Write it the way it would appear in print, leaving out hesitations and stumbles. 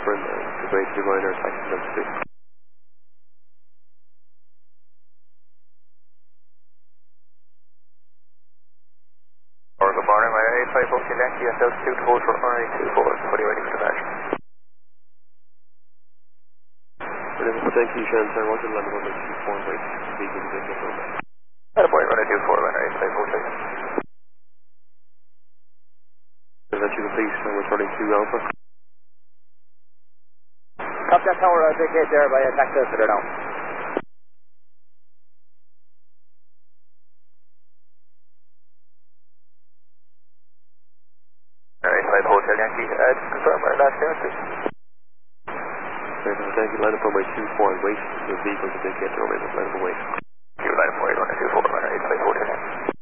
Osborne, the grade 2 liner, taxi number 6. Good morning, my 85 Hotel Yankee, SL2 to hold for RA24, fully ready for departure. Thank you, Shannon. What's the line number 24 and wait? Vehicle to take over. Attaboy, runway 24, runway 85 Hotel Yankee. Is that you complete? We're starting 2 Alpha. Copy that tower, vacate there by taxi sitter now. RA5 Hotel Yankee, confirm our last clearance, please. Thank you, line up runway 24 and wait. The vehicle to vacate the runway, line up and wait.